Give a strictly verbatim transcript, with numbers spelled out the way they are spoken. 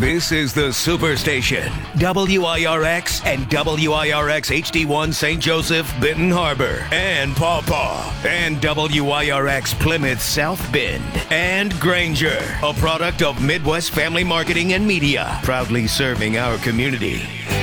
This is the Superstation, W I R X and W I R X H D one Saint Joseph, Benton Harbor, and Paw Paw, and W I R X Plymouth South Bend, and Granger, a product of Midwest Family Marketing and Media, proudly serving our community.